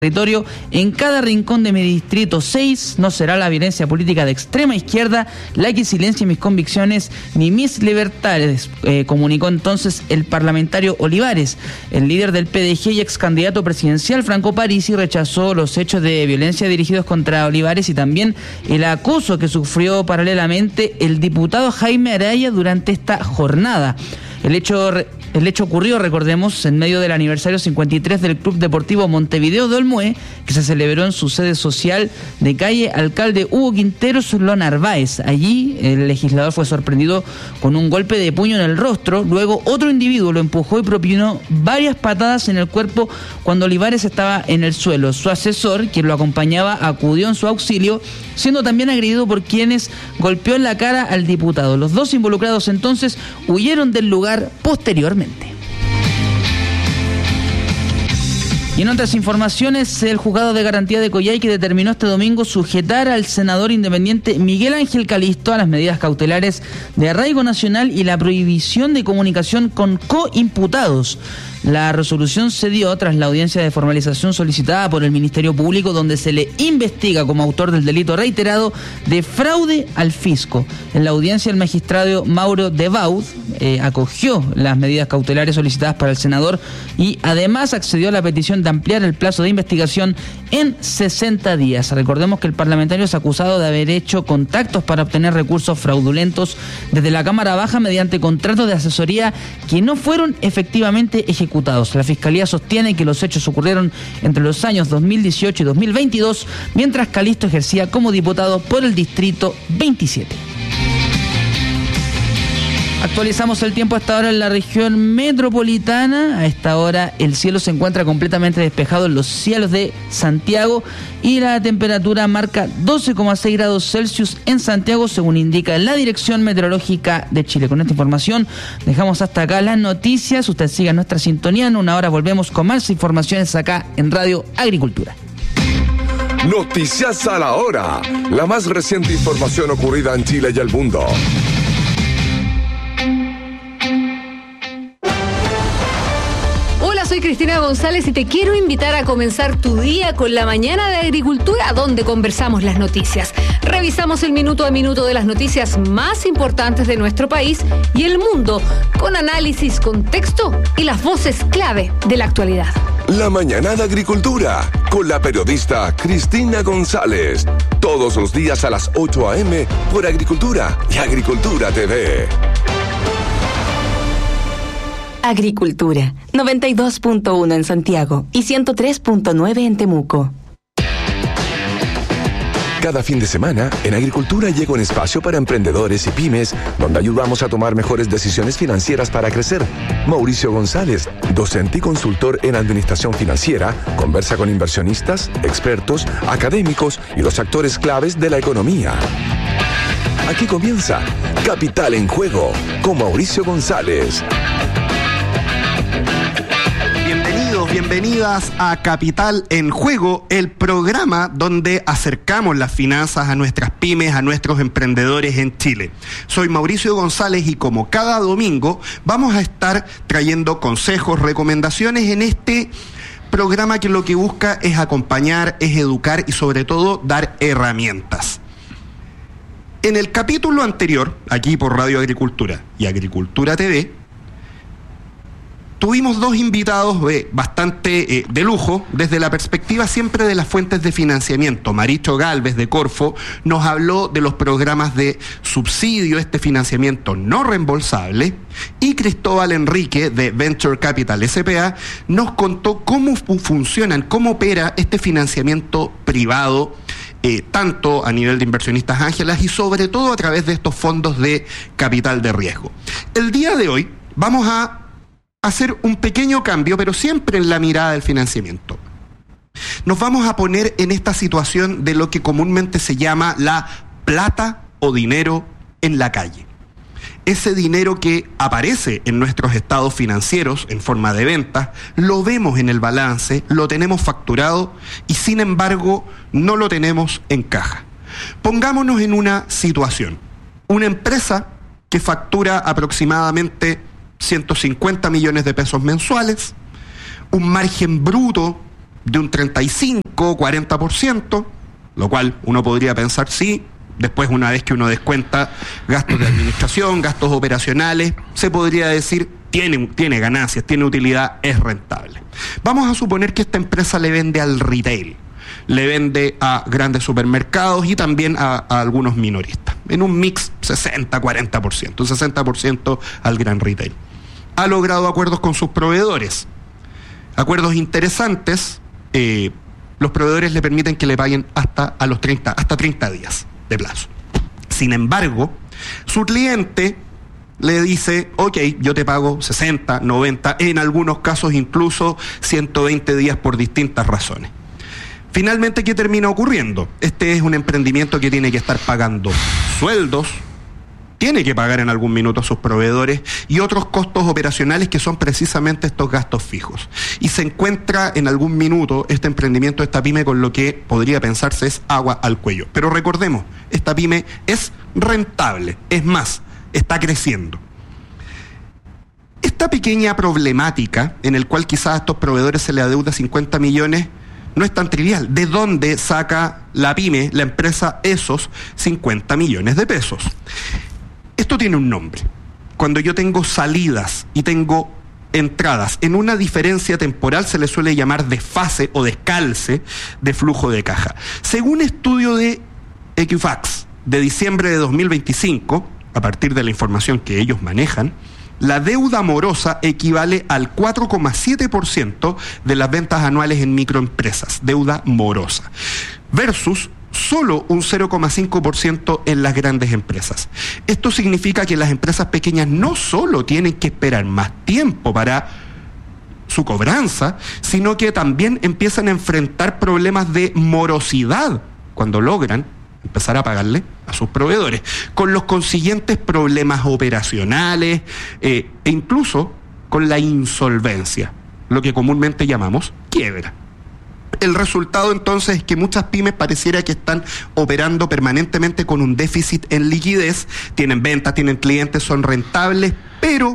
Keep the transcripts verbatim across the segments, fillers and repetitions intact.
territorio, en cada rincón de mi distrito seis, no será la violencia política de extrema izquierda la que silencie mis convicciones ni mis libertades, eh, comunicó entonces el parlamentario Olivares. El líder del P D G y ex candidato presidencial Franco Parisi rechazó los hechos de violencia dirigidos contra Olivares y también el acoso que sufrió paralelamente el diputado Jaime Araya durante esta jornada. El hecho, el hecho ocurrió, recordemos, en medio del aniversario cincuenta y tres del Club Deportivo Montevideo de Olmué, que se celebró en su sede social de calle Alcalde Hugo Quinteros, Lo Narváez. Allí el legislador fue sorprendido con un golpe de puño en el rostro. Luego otro individuo lo empujó y propinó varias patadas en el cuerpo cuando Olivares estaba en el suelo. Su asesor, quien lo acompañaba, acudió en su auxilio, siendo también agredido por quienes golpeó en la cara al diputado. Los dos involucrados entonces huyeron del lugar posteriormente. Y en otras informaciones, el juzgado de garantía de Coyhaique determinó este domingo sujetar al senador independiente Miguel Ángel Calisto a las medidas cautelares de arraigo nacional y la prohibición de comunicación con coimputados. La resolución se dio tras la audiencia de formalización solicitada por el Ministerio Público, donde se le investiga como autor del delito reiterado de fraude al fisco. En la audiencia, el magistrado Mauro de Baud eh, acogió las medidas cautelares solicitadas para el senador y además accedió a la petición de ampliar el plazo de investigación en sesenta días. Recordemos que el parlamentario es acusado de haber hecho contactos para obtener recursos fraudulentos desde la Cámara Baja mediante contratos de asesoría que no fueron efectivamente ejecutados. La Fiscalía sostiene que los hechos ocurrieron entre los años dos mil dieciocho y dos mil veintidós, mientras Calisto ejercía como diputado por el Distrito veintisiete. Actualizamos el tiempo a esta hora en la región metropolitana. A esta hora el cielo se encuentra completamente despejado en los cielos de Santiago y la temperatura marca doce coma seis grados Celsius en Santiago, según indica la Dirección Meteorológica de Chile. Con esta información dejamos hasta acá las noticias. Usted siga nuestra sintonía. En una hora volvemos con más informaciones acá en Radio Agricultura. Noticias a la hora. La más reciente información ocurrida en Chile y el mundo. Soy Cristina González y te quiero invitar a comenzar tu día con la mañana de Agricultura, donde conversamos las noticias. Revisamos el minuto a minuto de las noticias más importantes de nuestro país y el mundo, con análisis, contexto y las voces clave de la actualidad. La mañana de Agricultura, con la periodista Cristina González. Todos los días a las ocho a eme por Agricultura y Agricultura T V. Agricultura, noventa y dos punto uno en Santiago y ciento tres punto nueve en Temuco. Cada fin de semana, en Agricultura llega un espacio para emprendedores y pymes, donde ayudamos a tomar mejores decisiones financieras para crecer. Mauricio González, docente y consultor en administración financiera, conversa con inversionistas, expertos, académicos y los actores claves de la economía. Aquí comienza Capital en Juego, con Mauricio González. Bienvenidas a Capital en Juego, el programa donde acercamos las finanzas a nuestras pymes, a nuestros emprendedores en Chile. Soy Mauricio González y como cada domingo vamos a estar trayendo consejos, recomendaciones en este programa que lo que busca es acompañar, es educar y sobre todo dar herramientas. En el capítulo anterior, aquí por Radio Agricultura y Agricultura T V, tuvimos dos invitados eh, bastante eh, de lujo, desde la perspectiva siempre de las fuentes de financiamiento. Maricho Galvez de Corfo nos habló de los programas de subsidio, este financiamiento no reembolsable, y Cristóbal Enrique de Venture Capital S P A nos contó cómo funcionan, cómo opera este financiamiento privado, eh, tanto a nivel de inversionistas ángelas y sobre todo a través de estos fondos de capital de riesgo. El día de hoy vamos a hacer un pequeño cambio, pero siempre en la mirada del financiamiento. Nos vamos a poner en esta situación de lo que comúnmente se llama la plata o dinero en la calle. Ese dinero que aparece en nuestros estados financieros en forma de ventas, lo vemos en el balance, lo tenemos facturado y sin embargo no lo tenemos en caja. Pongámonos en una situación. Una empresa que factura aproximadamente ciento cincuenta millones de pesos mensuales, un margen bruto de un treinta y cinco, cuarenta por ciento, lo cual uno podría pensar, sí, después una vez que uno descuenta gastos de administración, gastos operacionales, se podría decir, tiene, tiene ganancias, tiene utilidad, es rentable. Vamos a suponer que esta empresa le vende al retail, le vende a grandes supermercados y también a, a algunos minoristas, en un mix sesenta a cuarenta por ciento, un sesenta por ciento al gran retail. Ha logrado acuerdos con sus proveedores, acuerdos interesantes. eh, los proveedores le permiten que le paguen hasta a los treinta, hasta treinta días de plazo. Sin embargo, su cliente le dice, ok, yo te pago sesenta, noventa, en algunos casos incluso ciento veinte días por distintas razones. Finalmente, ¿qué termina ocurriendo? Este es un emprendimiento que tiene que estar pagando sueldos, tiene que pagar en algún minuto a sus proveedores y otros costos operacionales que son precisamente estos gastos fijos. Y se encuentra en algún minuto este emprendimiento, esta pyme, con lo que podría pensarse es agua al cuello. Pero recordemos, esta pyme es rentable, es más, está creciendo. Esta pequeña problemática en el cual quizás a estos proveedores se le adeuda cincuenta millones no es tan trivial. ¿De dónde saca la pyme, la empresa, esos cincuenta millones de pesos? Esto tiene un nombre. Cuando yo tengo salidas y tengo entradas en una diferencia temporal, se le suele llamar desfase o descalce de flujo de caja. Según estudio de Equifax de diciembre de dos mil veinticinco, a partir de la información que ellos manejan, la deuda morosa equivale al cuatro coma siete por ciento de las ventas anuales en microempresas, deuda morosa, versus solo un cero coma cinco por ciento en las grandes empresas. Esto significa que las empresas pequeñas no solo tienen que esperar más tiempo para su cobranza, sino que también empiezan a enfrentar problemas de morosidad cuando logran empezar a pagarle a sus proveedores, con los consiguientes problemas operacionales eh, e incluso con la insolvencia, lo que comúnmente llamamos quiebra. El resultado entonces es que muchas pymes pareciera que están operando permanentemente con un déficit en liquidez, tienen ventas, tienen clientes, son rentables, pero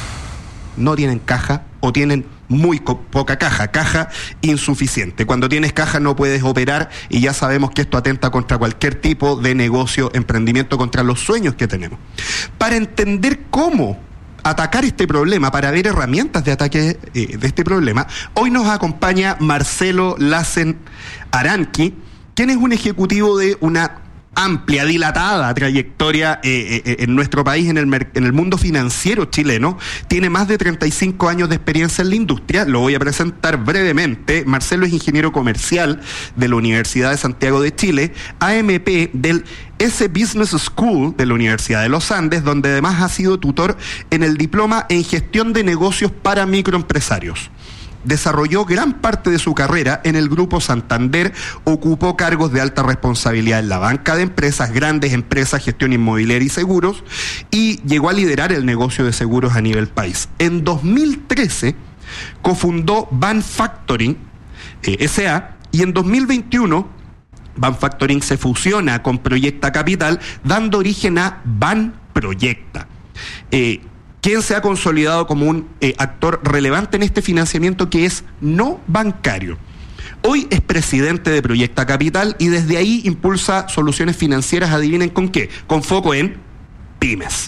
no tienen caja o tienen muy co- poca caja, caja insuficiente. Cuando tienes caja no puedes operar y ya sabemos que esto atenta contra cualquier tipo de negocio, emprendimiento, contra los sueños que tenemos. Para entender cómo atacar este problema, para ver herramientas de ataque eh, de este problema, hoy nos acompaña Marcelo Lassen Aranqui, quien es un ejecutivo de una amplia, dilatada trayectoria eh, eh, en nuestro país, en el, mer- en el mundo financiero chileno. Tiene más de treinta y cinco años de experiencia en la industria. Lo voy a presentar brevemente. Marcelo es ingeniero comercial de la Universidad de Santiago de Chile, A M P del S Business School de la Universidad de los Andes, donde además ha sido tutor en el diploma en gestión de negocios para microempresarios. Desarrolló gran parte de su carrera en el Grupo Santander, ocupó cargos de alta responsabilidad en la banca de empresas, grandes empresas, gestión inmobiliaria y seguros, y llegó a liderar el negocio de seguros a nivel país. En dos mil trece cofundó Van Factoring eh, S A y en dos mil veintiuno Van Factoring se fusiona con Proyecta Capital, dando origen a Van Proyecta. Eh, quien se ha consolidado como un eh, actor relevante en este financiamiento que es no bancario. Hoy es presidente de Proyecta Capital y desde ahí impulsa soluciones financieras, adivinen con qué, con foco en pymes.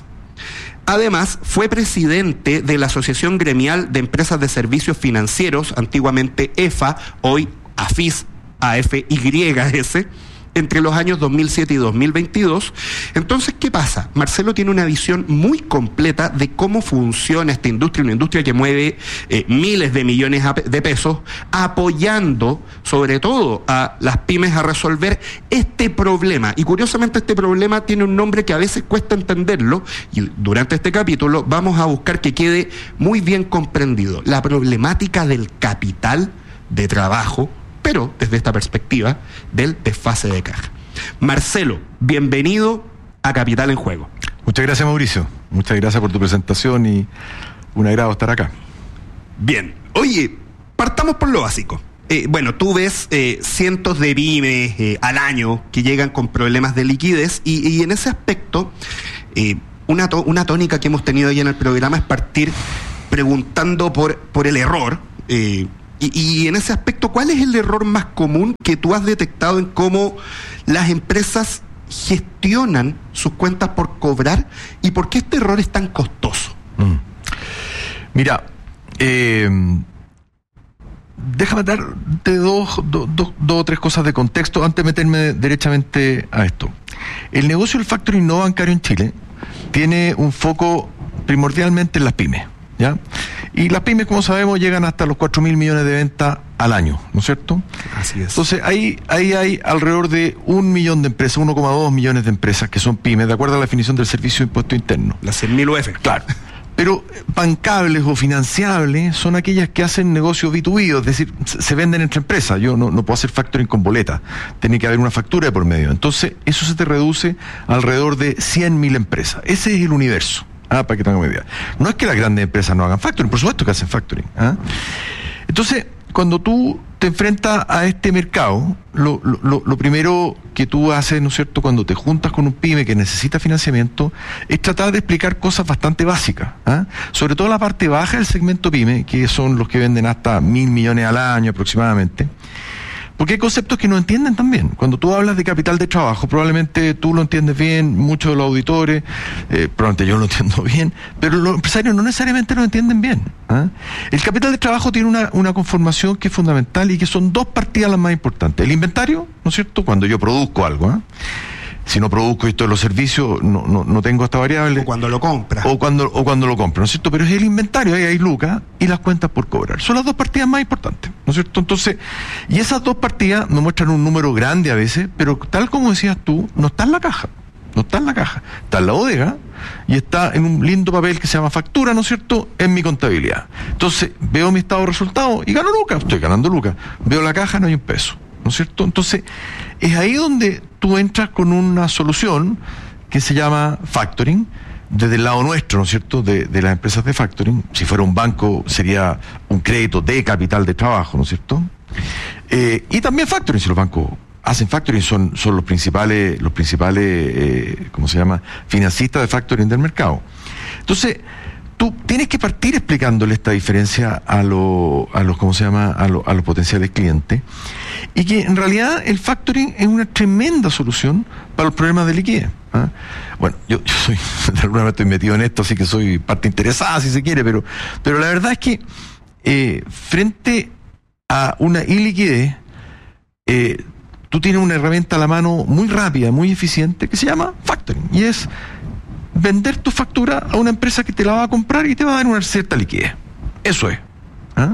Además, fue presidente de la Asociación Gremial de Empresas de Servicios Financieros, antiguamente E F A, hoy AFIS, A F Y S, entre los años dos mil siete y dos mil veintidós. Entonces, ¿qué pasa? Marcelo tiene una visión muy completa de cómo funciona esta industria, una industria que mueve eh, miles de millones de pesos, apoyando sobre todo a las pymes a resolver este problema. Y curiosamente este problema tiene un nombre que a veces cuesta entenderlo, y durante este capítulo vamos a buscar que quede muy bien comprendido. La problemática del capital de trabajo, pero desde esta perspectiva del desfase de caja. Marcelo, bienvenido a Capital en Juego. Muchas gracias, Mauricio. Muchas gracias por tu presentación y un agrado estar acá. Bien. Oye, partamos por lo básico. Eh, bueno, tú ves eh, cientos de pymes eh, al año que llegan con problemas de liquidez y, y en ese aspecto, eh, una, to- una tónica que hemos tenido ahí en el programa es partir preguntando por, por el error, eh, y, y en ese aspecto, ¿cuál es el error más común que tú has detectado en cómo las empresas gestionan sus cuentas por cobrar y por qué este error es tan costoso? Mm. Mira, eh, déjame darte dos, dos, dos, dos o tres cosas de contexto antes de meterme derechamente a esto. El negocio del factoring no bancario en Chile tiene un foco primordialmente en las pymes, ¿ya? Y las pymes, como sabemos, llegan hasta los cuatro mil millones de ventas al año, ¿no es cierto? Así es. Entonces, ahí, ahí hay alrededor de un millón de empresas, uno coma dos millones de empresas que son pymes, de acuerdo a la definición del Servicio de Impuesto Interno. Las cien mil U F. Claro. Pero bancables o financiables son aquellas que hacen negocios B dos B, es decir, se venden entre empresas. Yo no, no puedo hacer factoring con boleta, tiene que haber una factura de por medio. Entonces, eso se te reduce a alrededor de cien mil empresas. Ese es el universo. Ah, para que tengan una idea. No es que las grandes empresas no hagan factoring, por supuesto que hacen factoring. ¿Ah? Entonces, cuando tú te enfrentas a este mercado, lo, lo, lo primero que tú haces, ¿no es cierto?, cuando te juntas con un pyme que necesita financiamiento, es tratar de explicar cosas bastante básicas, ¿ah? Sobre todo la parte baja del segmento pyme, que son los que venden hasta mil millones al año aproximadamente. Porque hay conceptos que no entienden también. Cuando tú hablas de capital de trabajo, probablemente tú lo entiendes bien, muchos de los auditores, eh, probablemente yo lo entiendo bien, pero los empresarios no necesariamente lo entienden bien. ¿Ah? El capital de trabajo tiene una, una conformación que es fundamental y que son dos partidas las más importantes. El inventario, ¿no es cierto?, cuando yo produzco algo, ¿ah? Si no produzco esto de los servicios, no, no, no tengo esta variable. O cuando lo compras. O cuando, o cuando lo compro, ¿no es cierto? Pero es el inventario, ahí hay lucas y las cuentas por cobrar. Son las dos partidas más importantes, ¿no es cierto? Entonces, y esas dos partidas nos muestran un número grande a veces, pero tal como decías tú, no está en la caja. No está en la caja. Está en la bodega y está en un lindo papel que se llama factura, ¿no es cierto?, en mi contabilidad. Entonces, veo mi estado de resultados y gano lucas. Estoy ganando lucas. Veo la caja, no hay un peso. ¿No es cierto? Entonces, es ahí donde tú entras con una solución que se llama factoring, desde el lado nuestro, ¿no es cierto?, de, de las empresas de factoring. Si fuera un banco, sería un crédito de capital de trabajo, ¿no es cierto? Eh, y también factoring, si los bancos hacen factoring, son, son los principales, los principales, eh, ¿cómo se llama?, financistas de factoring del mercado. Entonces, tú tienes que partir explicándole esta diferencia a, lo, a los, ¿cómo se llama?, a, lo, a los potenciales clientes, y que en realidad el factoring es una tremenda solución para los problemas de liquidez. ¿Ah? Bueno, yo, yo soy, de alguna manera estoy metido en esto, así que soy parte interesada, si se quiere, pero, pero la verdad es que eh, frente a una iliquidez, eh, tú tienes una herramienta a la mano muy rápida, muy eficiente, que se llama factoring, y es vender tu factura a una empresa que te la va a comprar y te va a dar una cierta liquidez. Eso es. ¿Ah?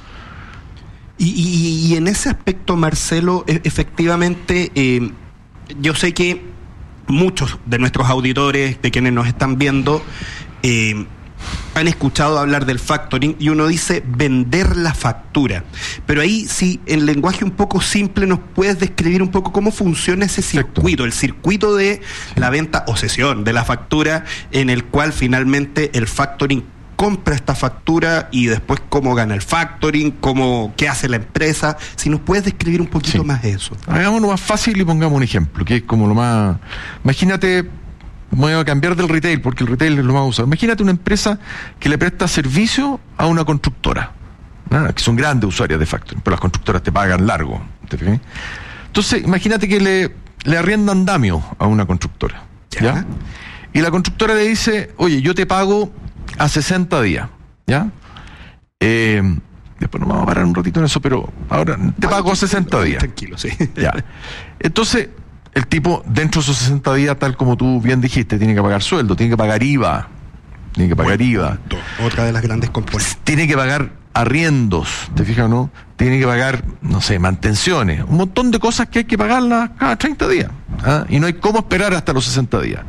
Y, y, y en ese aspecto, Marcelo, e- efectivamente, eh, yo sé que muchos de nuestros auditores, de quienes nos están viendo, eh, han escuchado hablar del factoring y uno dice vender la factura. Pero ahí, sí, en lenguaje un poco simple, nos puedes describir un poco cómo funciona ese circuito, el circuito de la venta o cesión de la factura, en el cual finalmente el factoring compra esta factura y después cómo gana el factoring, cómo, qué hace la empresa. Si nos puedes describir un poquito sí. más eso. Hagámoslo más fácil y pongamos un ejemplo, que es como lo más... Imagínate, voy a cambiar del retail, porque el retail es lo más usado. Imagínate una empresa que le presta servicio a una constructora, ¿no?, que son grandes usuarias de factoring, pero las constructoras te pagan largo. ¿Te fijas? Entonces, imagínate que le, le arriendan andamio a una constructora. ¿Ya? ¿Ya? Y la constructora le dice, oye, yo te pago a sesenta días, ¿ya? Eh, después nos vamos a parar un ratito en eso, pero ahora te ah, pago a sesenta días. Tranquilo, sí. Ya. Entonces, el tipo, dentro de esos sesenta días, tal como tú bien dijiste, tiene que pagar sueldo, tiene que pagar I V A, tiene que pagar bueno, I V A. Otra de las grandes componentes. Tiene que pagar arriendos, ¿te fijas o no? Tiene que pagar, no sé, mantenciones, un montón de cosas que hay que pagarlas cada treinta días. ¿Ah? Y no hay cómo esperar hasta los sesenta días.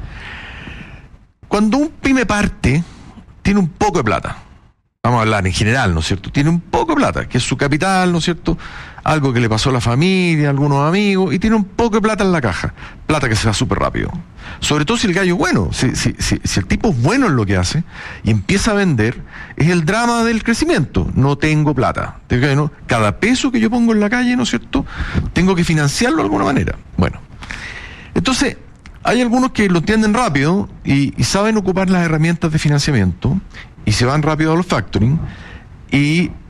Cuando un pyme parte, tiene un poco de plata. Vamos a hablar en general, ¿no es cierto? Tiene un poco de plata, que es su capital, ¿no es cierto? Algo que le pasó a la familia, a algunos amigos, y tiene un poco de plata en la caja. Plata que se va súper rápido. Sobre todo si el gallo es bueno, si, si, si, si el tipo es bueno en lo que hace y empieza a vender, es el drama del crecimiento. No tengo plata. ¿No? Cada peso que yo pongo en la calle, ¿no es cierto?, tengo que financiarlo de alguna manera. Bueno, entonces... hay algunos que lo entienden rápido y, y saben ocupar las herramientas de financiamiento y se van rápido a los factoring y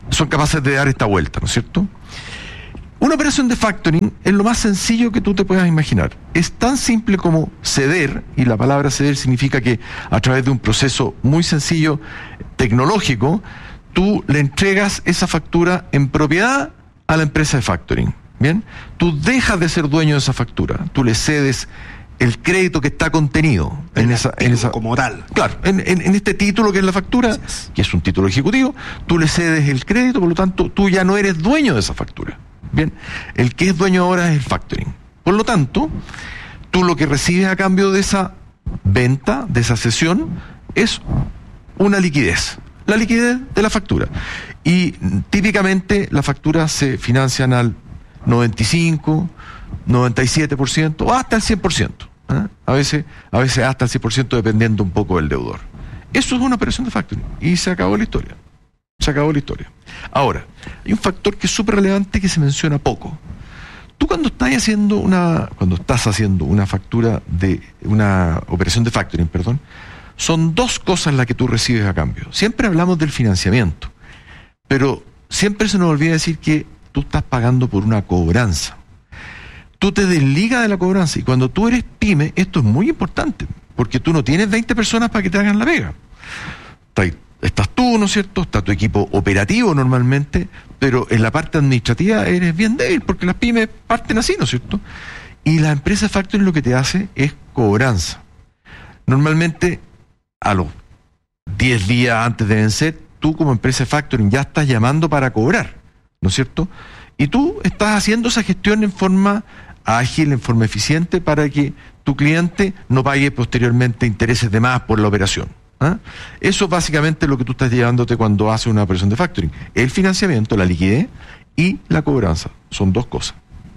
son capaces de dar esta vuelta, ¿no es cierto? Una operación de factoring es lo más sencillo que tú te puedas imaginar. Es tan simple como ceder, y la palabra ceder significa que a través de un proceso muy sencillo, tecnológico, tú le entregas esa factura en propiedad a la empresa de factoring. ¿Bien? Tú dejas de ser dueño de esa factura, tú le cedes el crédito que está contenido en esa, en esa como tal. Claro, en, en, en este título que es la factura, es. que es un título ejecutivo, tú le cedes el crédito, por lo tanto, tú ya no eres dueño de esa factura. Bien, el que es dueño ahora es el factoring. Por lo tanto, tú lo que recibes a cambio de esa venta, de esa cesión, es una liquidez, la liquidez de la factura. Y típicamente las facturas se financian al noventa y cinco, noventa y siete por ciento o hasta el cien por ciento. ¿eh? A veces, a veces hasta el cien por ciento dependiendo un poco del deudor. Eso es una operación de factoring y se acabó la historia. Se acabó la historia. Ahora, hay un factor que es súper relevante que se menciona poco. Tú cuando estás haciendo una, cuando estás haciendo una factura de una operación de factoring, perdón, son dos cosas las que tú recibes a cambio. Siempre hablamos del financiamiento, pero siempre se nos olvida decir que tú estás pagando por una cobranza. Tú te desligas de la cobranza y cuando tú eres pyme, esto es muy importante, porque tú no tienes veinte personas para que te hagan la pega. Estás tú, ¿no es cierto? Está tu equipo operativo normalmente, pero en la parte administrativa eres bien débil, porque las pymes parten así, ¿no es cierto? Y la empresa factoring lo que te hace es cobranza. Normalmente, a los diez días antes de vencer, tú como empresa factoring ya estás llamando para cobrar, ¿no es cierto? Y tú estás haciendo esa gestión en forma ágil, en forma eficiente, para que tu cliente no pague posteriormente intereses de más por la operación. ¿Ah? Eso es básicamente lo que tú estás llevándote cuando haces una operación de factoring. El financiamiento, la liquidez y la cobranza. Son dos cosas.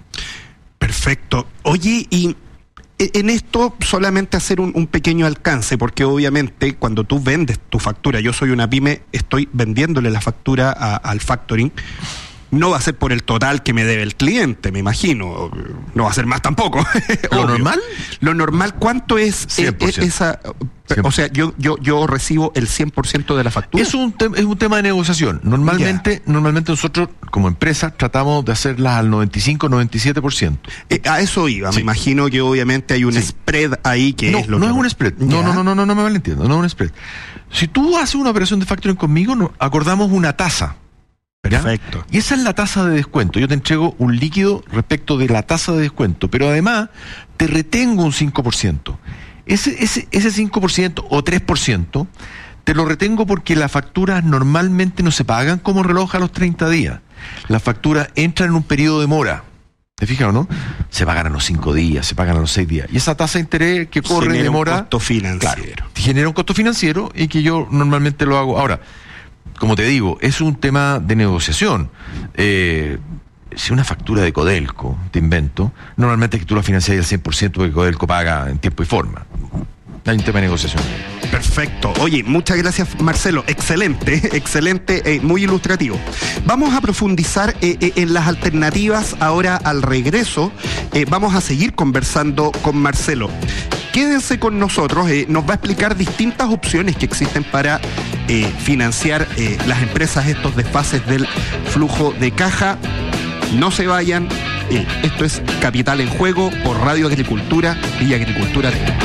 Perfecto. Oye, y en esto solamente hacer un, un pequeño alcance, porque obviamente cuando tú vendes tu factura, yo soy una pyme, estoy vendiéndole la factura a, al factoring, no va a ser por el total que me debe el cliente, me imagino. No va a ser más tampoco. ¿Lo normal? Lo normal, ¿cuánto es cien por ciento. esa? O sea, yo yo yo recibo el cien por ciento de la factura. Es un, te, es un tema de negociación. Normalmente, yeah. normalmente nosotros, como empresa, tratamos de hacerlas al noventa y cinco, noventa y siete por ciento. Eh, a eso iba. Sí. Me imagino que obviamente hay un sí. spread ahí que no, es lo no que... es un spread. No, no, no, no, no, no me malentiendo. No es un spread. Si tú haces una operación de factoring conmigo, no, acordamos una tasa. Perfecto. ¿Ya? Y esa es la tasa de descuento. Yo te entrego un líquido respecto de la tasa de descuento, pero además te retengo un cinco por ciento. Ese, ese, ese cinco por ciento o tres por ciento te lo retengo porque las facturas normalmente no se pagan como reloj a los treinta días. Las facturas entran en un periodo de mora. ¿Te fijas o no? Se pagan a los cinco días, se pagan a los seis días. Y esa tasa de interés que corre genera de mora... un costo financiero. Claro, genera un costo financiero y que yo normalmente lo hago. Ahora, como te digo, es un tema de negociación. Eh, si una factura de Codelco, te invento, normalmente es que tú la financias al cien por ciento porque Codelco paga en tiempo y forma. Hay un tema de negociación. Perfecto. Oye, muchas gracias, Marcelo. Excelente, excelente, eh, muy ilustrativo. Vamos a profundizar eh, eh, en las alternativas ahora al regreso. Eh, vamos a seguir conversando con Marcelo. Quédense con nosotros, eh, nos va a explicar distintas opciones que existen para eh, financiar eh, las empresas estos desfases del flujo de caja. No se vayan, eh, esto es Capital en Juego por Radio Agricultura y Agricultura T V.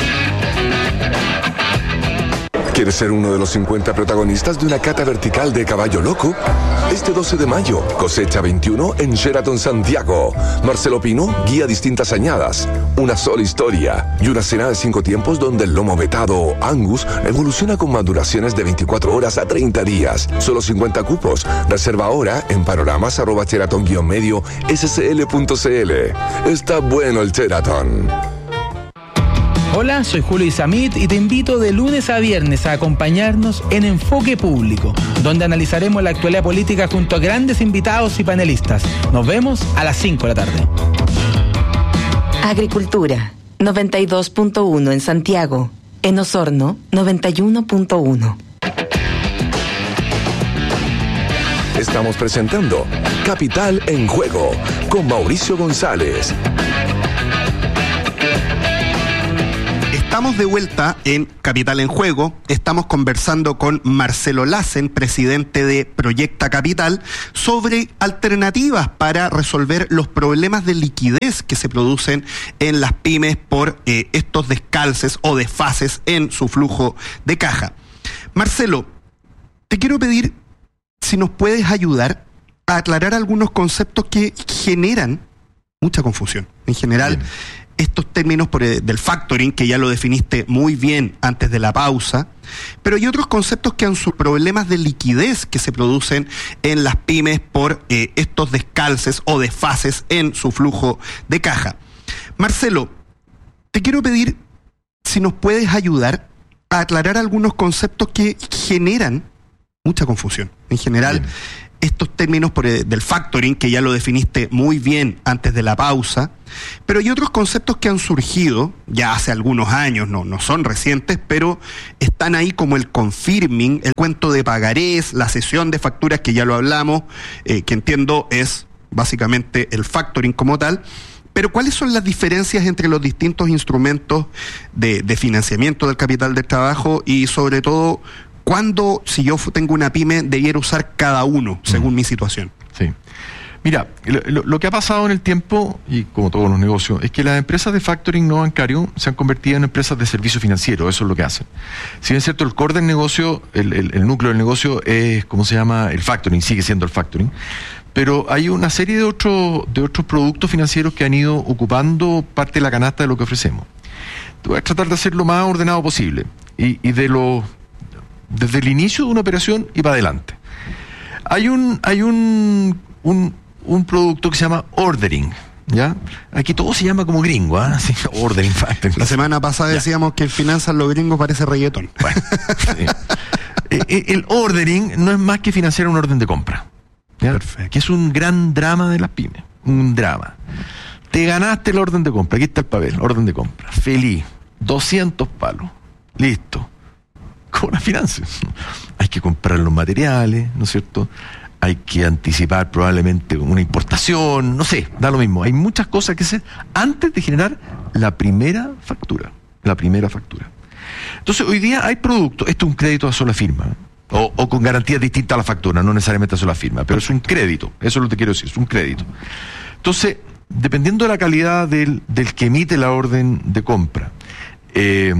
¿Quieres ser uno de los cincuenta protagonistas de una cata vertical de Caballo Loco? Este doce de mayo, cosecha veintiuno en Sheraton Santiago. Marcelo Pino guía distintas añadas, una sola historia y una cena de cinco tiempos donde el lomo vetado Angus evoluciona con maduraciones de veinticuatro horas a treinta días. Solo cincuenta cupos. Reserva ahora en panoramas arroba sheraton guion medio scl punto cl. Está bueno el Sheraton. Hola, soy Julio Isamit y te invito de lunes a viernes a acompañarnos en Enfoque Público, donde analizaremos la actualidad política junto a grandes invitados y panelistas. Nos vemos a las cinco de la tarde. Agricultura, noventa y dos punto uno en Santiago. En Osorno, noventa y uno punto uno. Estamos presentando Capital en Juego con Mauricio González. Estamos de vuelta en Capital en Juego. Estamos conversando con Marcelo Lassen, presidente de Proyecta Capital, sobre alternativas para resolver los problemas de liquidez que se producen en las pymes por eh, estos descalces o desfases en su flujo de caja. Marcelo, te quiero pedir si nos puedes ayudar a aclarar algunos conceptos que generan mucha confusión. En general, bien, estos términos por el, del factoring, que ya lo definiste muy bien antes de la pausa, pero hay otros conceptos que han sus problemas de liquidez que se producen en las pymes por eh, estos descalces o desfases en su flujo de caja. Marcelo, te quiero pedir si nos puedes ayudar a aclarar algunos conceptos que generan mucha confusión. En general, bien, estos términos por el, del factoring, que ya lo definiste muy bien antes de la pausa, pero hay otros conceptos que han surgido ya hace algunos años, no, no son recientes, pero están ahí, como el confirming, el cuento de pagarés, la cesión de facturas, que ya lo hablamos, eh, que entiendo es básicamente el factoring como tal. Pero ¿cuáles son las diferencias entre los distintos instrumentos de, de financiamiento del capital del trabajo y, sobre todo, cuándo, si yo tengo una pyme, debiera usar cada uno según mm. mi situación? Sí. Mira, lo, lo que ha pasado en el tiempo, y como todos los negocios, es que las empresas de factoring no bancario se han convertido en empresas de servicio financiero. Eso es lo que hacen. Si bien es cierto, el core del negocio, el, el, el núcleo del negocio es, ¿cómo se llama? El factoring, sigue siendo el factoring. Pero hay una serie de, otro, de otros productos financieros que han ido ocupando parte de la canasta de lo que ofrecemos. Voy a tratar de hacer lo más ordenado posible. Y, y de lo, desde el inicio de una operación y para adelante. Hay un, hay un, un, un producto que se llama ordering, ¿ya? Aquí todo se llama como gringo, ¿ah? ¿eh? Ordering factoring. La semana pasada ya decíamos que en finanzas los gringos parece reggaetón. Bueno, sí. el, el ordering no es más que financiar un orden de compra. ¿Ya? Perfecto. Que es un gran drama de las pymes, un drama. Te ganaste el orden de compra, aquí está el papel, orden de compra, feliz, doscientos palos, listo. ¿Cómo las finanzas? Hay que comprar los materiales, ¿no es cierto? Hay que anticipar probablemente una importación, no sé, da lo mismo. Hay muchas cosas que hacer antes de generar la primera factura, la primera factura. Entonces, hoy día hay productos, esto es un crédito a sola firma, ¿eh? O, o con garantías distintas a la factura, no necesariamente a sola firma, pero es un crédito, eso es lo que te quiero decir, es un crédito. Entonces, dependiendo de la calidad del, del que emite la orden de compra, eh,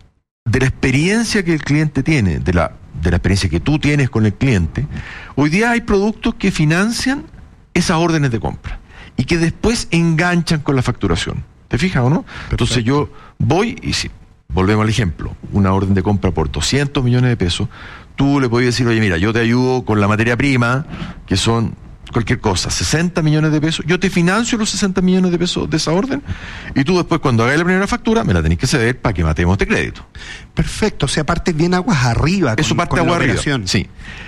de la experiencia que el cliente tiene, de la, de la experiencia que tú tienes con el cliente, hoy día hay productos que financian esas órdenes de compra y que después enganchan con la facturación. ¿Te fijas o no? Perfecto. Entonces yo voy y si volvemos al ejemplo, una orden de compra por doscientos millones de pesos, tú le puedes decir, oye, mira, yo te ayudo con la materia prima, que son cualquier cosa, sesenta millones de pesos, yo te financio los sesenta millones de pesos de esa orden, y tú después, cuando hagas la primera factura, me la tenés que ceder para que matemos este crédito. Perfecto, o sea, parte bien aguas arriba. Eso con, parte con aguas la arriba, operación. sí.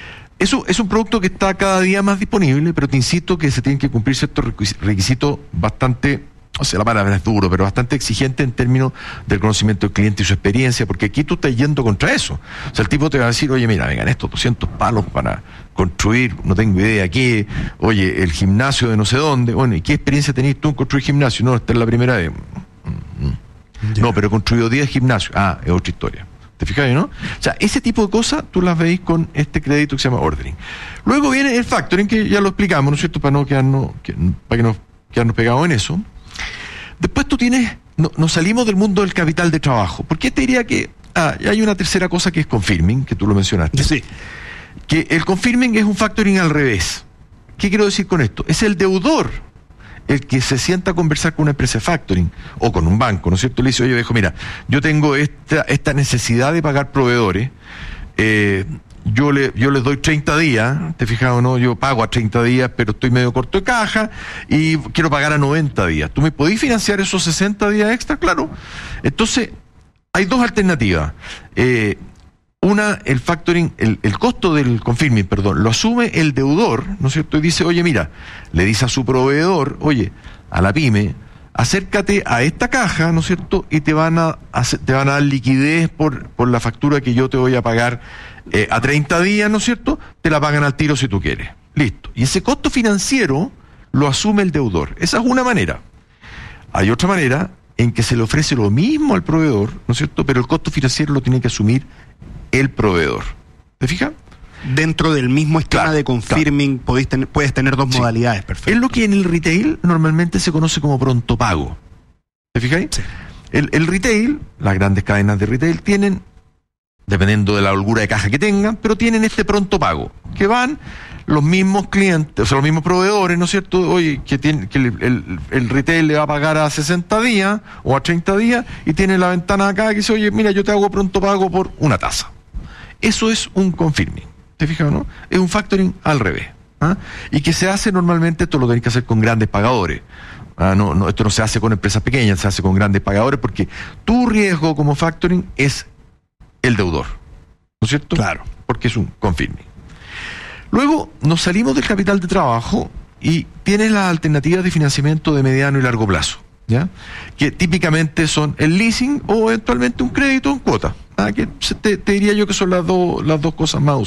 Eso es un producto que está cada día más disponible, pero te insisto que se tienen que cumplir ciertos requisitos bastante, o sea, la palabra es duro, pero bastante exigente en términos del conocimiento del cliente y su experiencia, porque aquí tú estás yendo contra eso. O sea, el tipo te va a decir, oye, mira, vengan estos doscientos palos para construir, no tengo idea qué, oye, el gimnasio de no sé dónde, bueno, ¿y qué experiencia tenés tú en construir gimnasio? No, esta es la primera vez. Yeah. No, pero he construido diez gimnasios. Ah, es otra historia. ¿Te fijas, no? O sea, ese tipo de cosas tú las veis con este crédito que se llama ordering. Luego viene el factoring, que ya lo explicamos, ¿no es cierto? Para no quedarnos, que, para que no quedarnos pegados en eso. Después tú tienes, no, nos salimos del mundo del capital de trabajo. ¿Por qué te diría que ah, hay una tercera cosa que es confirming, que tú lo mencionaste? Sí. Que el confirming es un factoring al revés. ¿Qué quiero decir con esto? Es el deudor el que se sienta a conversar con una empresa de factoring o con un banco, ¿no es cierto? Le dice, oye, viejo, mira, yo tengo esta, esta necesidad de pagar proveedores, eh, Yo, le, yo les doy treinta días, ¿te fijas o no? Yo pago a treinta días, pero estoy medio corto de caja y quiero pagar a noventa días. ¿Tú me podés financiar esos sesenta días extra? Claro. Entonces, hay dos alternativas. Eh, una, el factoring, el, el costo del confirming, perdón, lo asume el deudor, ¿no es cierto? Y dice, oye, mira, le dice a su proveedor, oye, a la pyme, acércate a esta caja, ¿no es cierto? Y te van a, te van a dar liquidez por, por la factura que yo te voy a pagar eh, a treinta días, ¿no es cierto? Te la pagan al tiro si tú quieres. Listo. Y ese costo financiero lo asume el deudor. Esa es una manera. Hay otra manera, en que se le ofrece lo mismo al proveedor, ¿no es cierto? Pero el costo financiero lo tiene que asumir el proveedor. ¿Te fijas? Dentro del mismo esquema Claro, de confirming podéis ten- puedes tener dos Sí. modalidades, perfecto. Es lo que en el retail normalmente se conoce como pronto pago. ¿Te fijáis? Sí. El, el retail, las grandes cadenas de retail tienen, dependiendo de la holgura de caja que tengan, pero tienen este pronto pago, que van los mismos clientes, o sea, los mismos proveedores, ¿no es cierto? Oye, que, tiene, que el, el, el retail le va a pagar a sesenta días o a treinta días y tiene la ventana acá que dice, oye, mira, yo te hago pronto pago por una tasa. Eso es un confirming, ¿te fijas o no? Es un factoring al revés. ¿Ah? Y que se hace normalmente, esto lo tenéis que hacer con grandes pagadores. Ah, no, no, esto no se hace con empresas pequeñas, se hace con grandes pagadores porque tu riesgo como factoring es el deudor, ¿no es cierto? Claro. Porque es un confirming. Luego nos salimos del capital de trabajo y tienes las alternativas de financiamiento de mediano y largo plazo, ¿ya? Que típicamente son el leasing o eventualmente un crédito en cuota. Ah, que se- te, te diría yo que son las dos las dos cosas más usadas.